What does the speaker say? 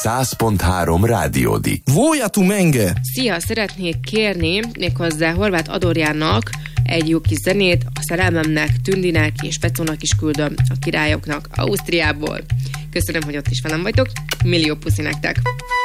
100.3 Rádiódik. Voja tu menge! Szia, szeretnék kérni méghozzá Horváth Adorjánnak egy jó kis zenét, a szerelmemnek, Tündinek és Pecónak is küldöm, a királyoknak Ausztriából. Köszönöm, hogy ott is velem vagytok, millió puszi nektek!